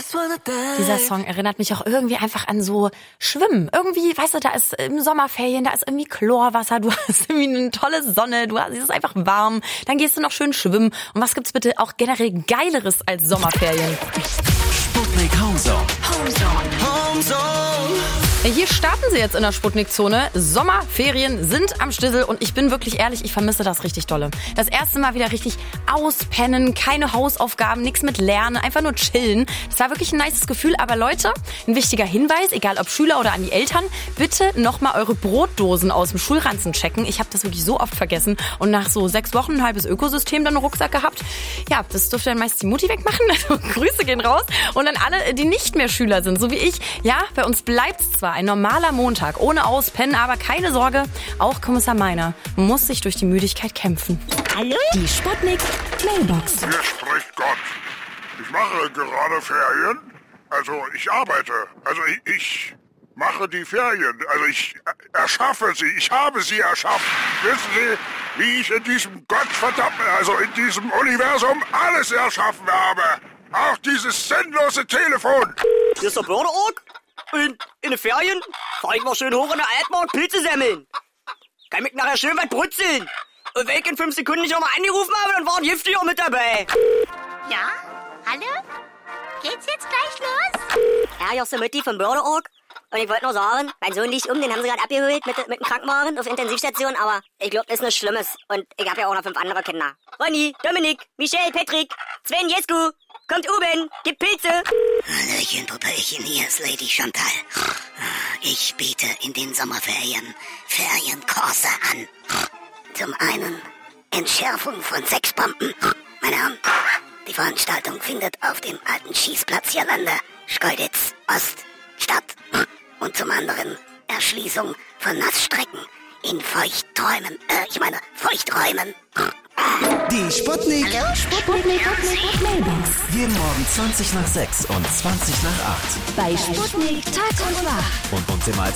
Dieser Song erinnert mich auch irgendwie einfach an so Schwimmen. Irgendwie, weißt du, da ist im Sommerferien, da ist irgendwie Chlorwasser, du hast irgendwie eine tolle Sonne, es ist einfach warm, dann gehst du noch schön schwimmen. Und was gibt's bitte auch generell Geileres als Sommerferien? Sputnik Homezone. Hier starten sie jetzt in der Sputnik-Zone. Sommerferien sind am Stissel und ich bin wirklich ehrlich, ich vermisse das richtig dolle. Das erste Mal wieder richtig auspennen, keine Hausaufgaben, nichts mit Lernen, einfach nur chillen. Das war wirklich ein nices Gefühl, aber Leute, ein wichtiger Hinweis, egal ob Schüler oder an die Eltern, bitte nochmal eure Brotdosen aus dem Schulranzen checken. Ich habe das wirklich so oft vergessen und nach so 6 Wochen ein halbes Ökosystem dann einen Rucksack gehabt. Ja, das dürfte dann meist die Mutti wegmachen, also Grüße gehen raus. Und an alle, die nicht mehr Schüler sind, so wie ich, ja, bei uns bleibt's zwar ein normaler Montag, ohne Auspennen, aber keine Sorge, auch Kommissar Meiner muss sich durch die Müdigkeit kämpfen. Hallo? Die Sputnik Mailbox. Hier spricht Gott. Ich mache gerade Ferien. Also ich arbeite. Also ich mache die Ferien. Also ich erschaffe sie. Ich habe sie erschaffen. Wissen Sie, wie ich in diesem in diesem Universum alles erschaffen habe? Auch dieses sinnlose Telefon. Hier ist der Börderorg. Und in den Ferien fahr ich mal schön hoch in der Altmark Pilze sammeln. Kann mich nachher schön weit brutzeln. Und wenn ich in 5 Sekunden nicht nochmal angerufen habe, dann war ein Giftiger mit dabei. Ja? Hallo? Geht's jetzt gleich los? Ja, hier ist der Mutti vom Börderorg. Und ich wollte nur sagen, mein Sohn liegt den haben sie gerade abgeholt mit dem Krankenwagen auf der Intensivstation, aber ich glaube, das ist nichts Schlimmes. Und ich habe ja auch noch 5 andere Kinder. Ronny, Dominik, Michelle, Patrick, Sven, Jesko, kommt oben, gibt Pilze. Hallöchen, Puppelchen, hier ist Lady Chantal. Ich biete in den Sommerferien Ferienkurse an. Zum einen Entschärfung von Sexbomben. Meine Herren, die Veranstaltung findet auf dem alten Schießplatz hier Lande, Schkeuditz, Ost, statt. Und zum anderen Erschließung von Nassstrecken in Feuchträumen. Die Sputnik. Hallo? Sputnik Mailbox. Jeden Morgen 20 nach 6 und 20 nach 8. Bei Sputnik Tag und Wach. Und immer als